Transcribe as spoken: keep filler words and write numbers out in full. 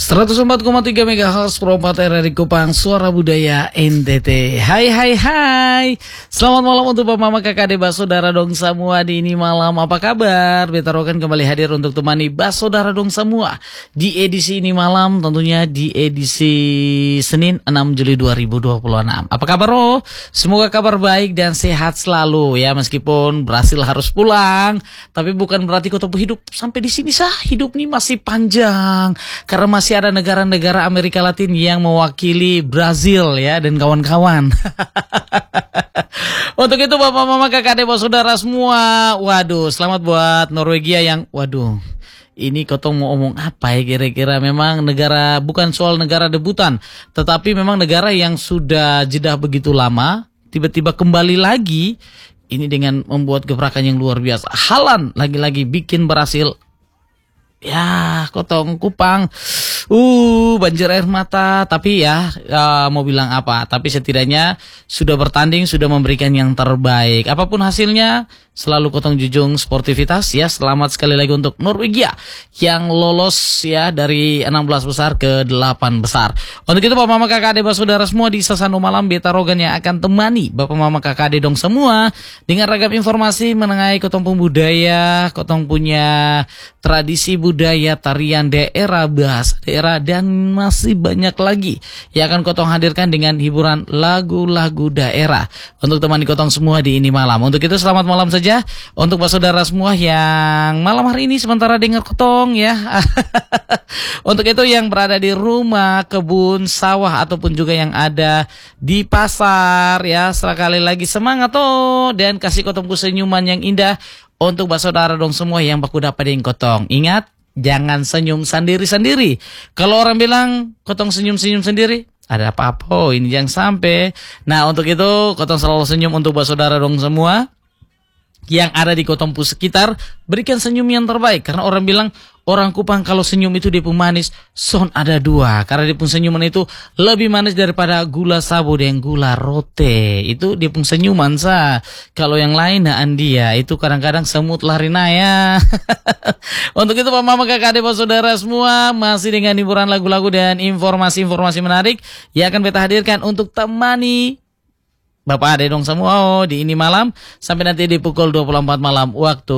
seratus empat koma tiga megahertz Pro empat R R I Kupang, Suara Budaya N T T. Hai hai hai. Selamat malam untuk Bapak Mama Kakak Adik Basodara dong semua di ini malam. Apa kabar? Beta Rokan kembali hadir untuk temani Basodara dong semua di edisi ini malam, tentunya di edisi Senin enam Juli dua ribu dua puluh enam. Apa kabar oh? Semoga kabar baik dan sehat selalu ya, meskipun berhasil harus pulang, tapi bukan berarti kau hidup sampai di sini sah. Hidup nih masih panjang karena masih Masih ada negara-negara Amerika Latin yang mewakili Brazil ya dan kawan-kawan. Untuk itu Bapak Mama Kakak Adik Saudara semua, waduh, selamat buat Norwegia yang, waduh, ini kotong mau omong apa ya kira-kira. Memang negara, bukan soal negara debutan, tetapi memang negara yang sudah jeda begitu lama, tiba-tiba kembali lagi. Ini dengan membuat gebrakan yang luar biasa. Haaland lagi-lagi bikin berhasil. Ya, kotong Kupang, uh, banjir air mata. Tapi ya, uh, mau bilang apa? Tapi setidaknya sudah bertanding, sudah memberikan yang terbaik. Apapun hasilnya, selalu kotong junjung sportivitas ya. Selamat sekali lagi untuk Norwegia yang lolos ya dari enam belas besar ke delapan besar. Untuk itu Bapak Mama Kakak Adik Saudara semua, di Sasando Malam Beta Rogan yang akan temani Bapak Mama Kakak Adik dong semua dengan ragam informasi mengenai kotong budaya, kotong punya tradisi budaya, tarian daerah, bahasa daerah, dan masih banyak lagi yang akan kotong hadirkan dengan hiburan lagu-lagu daerah untuk temani kotong semua di ini malam. Untuk itu selamat malam saja untuk saudara semua yang malam hari ini sementara dengar kotong ya. Untuk itu yang berada di rumah, kebun, sawah, ataupun juga yang ada di pasar ya, sekali lagi semangat oh, dan kasih kotongku senyuman yang indah untuk saudara dong semua yang baku dapat dengan kotong. Ingat, jangan senyum sendiri-sendiri. Kalau orang bilang kotong senyum-senyum sendiri, ada apa-apa oh, ini jangan sampai. Nah, untuk itu kotong selalu senyum untuk saudara dong semua yang ada di kotong pu sekitar. Berikan senyum yang terbaik, karena orang bilang orang Kupang kalau senyum itu dia pun manis, son ada dua. Karena dia pun senyuman itu lebih manis daripada gula sabu dan gula rote. Itu dia pun senyuman sah. Kalau yang lain nah dia itu kadang-kadang semut larina ya. Untuk itu Pak Mama Kakak Adik Saudara semua, masih dengan hiburan lagu-lagu dan informasi-informasi menarik yang akan kita hadirkan untuk temani Bapak Adik dong semua oh, di ini malam sampai nanti di pukul dua puluh empat malam waktu